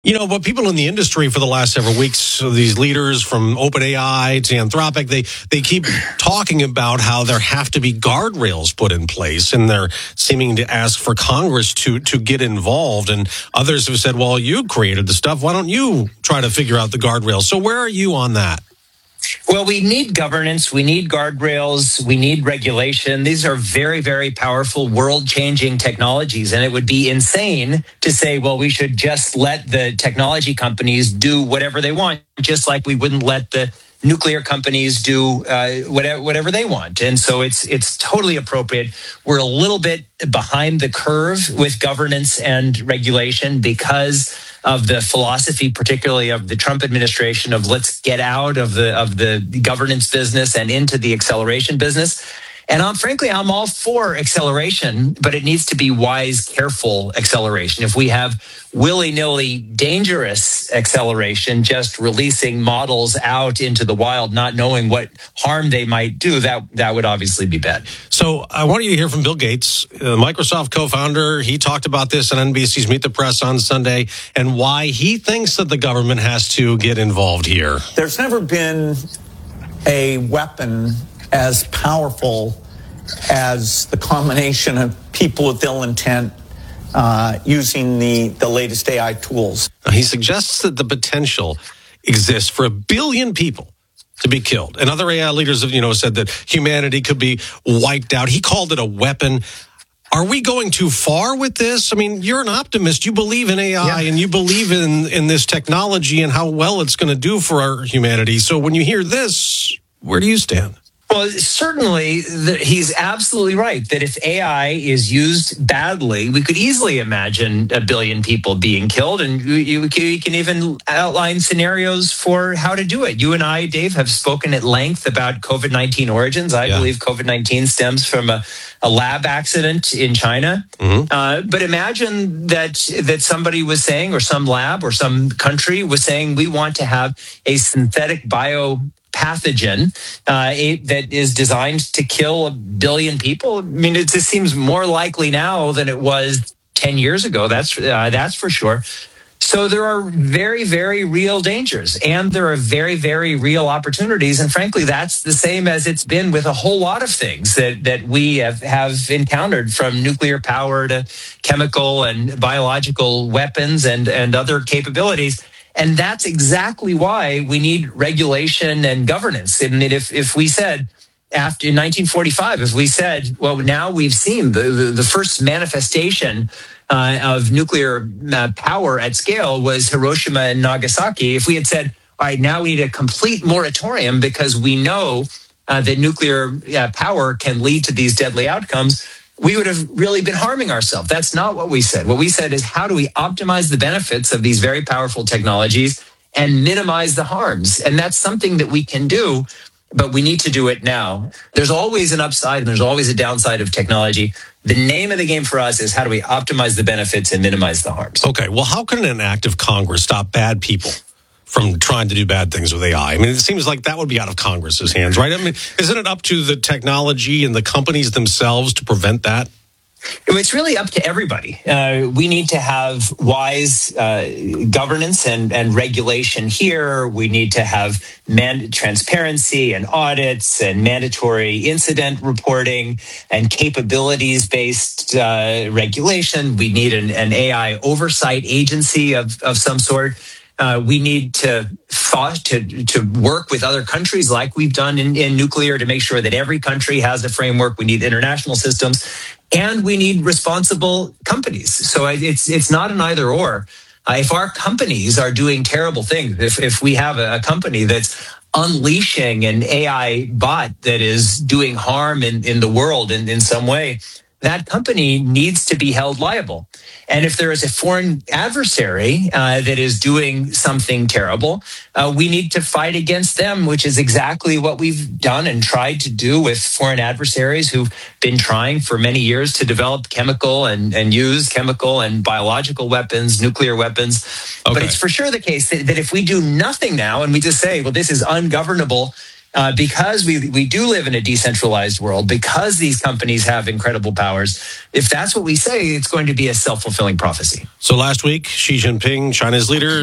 But people in the industry for the last several weeks, so these leaders from OpenAI to Anthropic, they keep talking about how there have to be guardrails put in place, and they're seeming to ask for Congress to get involved. And others have said, well, you created the stuff. Why don't you try to figure out the guardrails? So where are you on that? Well, we need governance, we need guardrails, we need regulation. These are very, very powerful, world-changing technologies. And it would be insane to say, well, we should just let the technology companies do whatever they want, just like we wouldn't let the nuclear companies do whatever they want. And so it's totally appropriate. We're a little bit behind the curve with governance and regulation because of the philosophy, particularly of the Trump administration, of let's get out of the governance business and into the acceleration business. And frankly, I'm all for acceleration, but it needs to be wise, careful acceleration. If we have willy-nilly dangerous acceleration, just releasing models out into the wild, not knowing what harm they might do, that would obviously be bad. So I want you to hear from Bill Gates, Microsoft co-founder. He talked about this on NBC's Meet the Press on Sunday and why he thinks that the government has to get involved here. There's never been a weapon as powerful as the combination of people with ill intent using the latest AI tools. He suggests that the potential exists for 1 billion people to be killed. And other AI leaders have, said that humanity could be wiped out. He called it a weapon. Are we going too far with this? I mean, you're an optimist. You believe in AI and you believe in this technology and how well it's going to do for our humanity. So when you hear this, where do you stand? Well, certainly, he's absolutely right that if AI is used badly, we could easily imagine 1 billion people being killed. And you can even outline scenarios for how to do it. You and I, Dave, have spoken at length about COVID-19 origins. I believe COVID-19 stems from a lab accident in China. Mm-hmm. But imagine that somebody was saying, or some lab or some country was saying, we want to have a synthetic pathogen that is designed to kill 1 billion people. I mean, it just seems more likely now than it was 10 years ago. That's for sure. So there are very, very real dangers, and there are very, very real opportunities. And frankly, that's the same as it's been with a whole lot of things that we have encountered, from nuclear power to chemical and biological weapons and other capabilities. And that's exactly why we need regulation and governance. I mean, if we said, after in 1945, if we said, well, now we've seen the first manifestation of nuclear power at scale was Hiroshima and Nagasaki. If we had said, all right, now we need a complete moratorium because we know that nuclear power can lead to these deadly outcomes, we would have really been harming ourselves. That's not what we said. What we said is, how do we optimize the benefits of these very powerful technologies and minimize the harms? And that's something that we can do, but we need to do it now. There's always an upside and there's always a downside of technology. The name of the game for us is, how do we optimize the benefits and minimize the harms? Okay, well, how can an act of Congress stop bad people from trying to do bad things with AI? I mean, it seems like that would be out of Congress's hands, right? I mean, isn't it up to the technology and the companies themselves to prevent that? It's really up to everybody. We need to have wise governance and regulation here. We need to have transparency and audits and mandatory incident reporting and capabilities-based regulation. We need an AI oversight agency of some sort. We need to work with other countries like we've done in nuclear to make sure that every country has a framework. We need international systems, and we need responsible companies. So it's not an either or. If our companies are doing terrible things, if we have a company that's unleashing an AI bot that is doing harm in the world in some way, that company needs to be held liable. And if there is a foreign adversary that is doing something terrible, we need to fight against them, which is exactly what we've done and tried to do with foreign adversaries who've been trying for many years to develop chemical and use chemical and biological weapons, nuclear weapons. Okay. But it's for sure the case that if we do nothing now and we just say, well, this is ungovernable, because we do live in a decentralized world, because these companies have incredible powers, if that's what we say, it's going to be a self-fulfilling prophecy. So last week, Xi Jinping, China's leader,